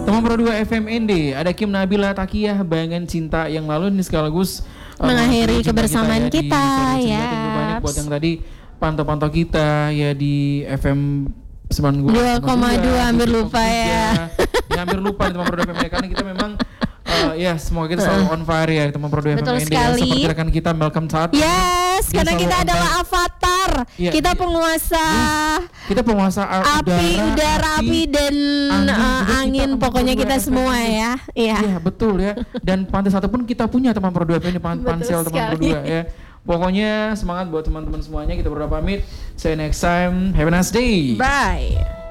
Teman Pro 2 FMND, ada Kim Nabila Takiyah, Bayangan Cinta yang lalu ini sekaligus mengakhiri kebersamaan kita ya. Terima kasih banyak buat yang tadi pantau-pantau kita ya di FM 2,2 hampir lupa ya. Hampir lupa di teman Pro 2 FMND karena kita memang ya semoga kita selalu on fire ya teman Pro 2 Betul FMND sekali. ya, seperti rekan kita Malcolm saat Yes, karena kita adalah avatar. Ya, kita penguasa api, udara, api dan angin. Pokoknya kita semua ya. Iya. Iya, betul ya. Dan pantai satu pun kita punya teman Pro 2 FMND, pansel teman Pro 2 ya. Pokoknya semangat buat teman-teman semuanya. Kita berdua pamit. See you next time. Have a nice day. Bye.